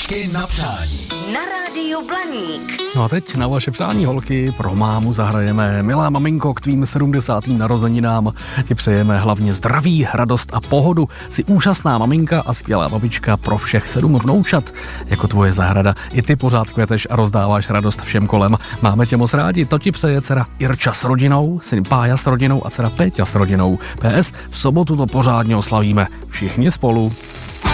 Babičky na přání. Na rádiu Blaník. No a teď na vaše přání, holky, pro mámu zahrajeme. Milá maminko, k tvým 70. narozeninám ti přejeme hlavně zdraví, radost a pohodu. Jsi úžasná maminka a skvělá babička pro všech 7 vnoučat. Jako tvoje zahrada, i ty pořád kveteš a rozdáváš radost všem kolem. Máme tě moc rádi, to ti přeje dcera Irča s rodinou, syn Pája s rodinou a dcera Péťa s rodinou. PS, v sobotu to pořádně oslavíme. Všichni spolu.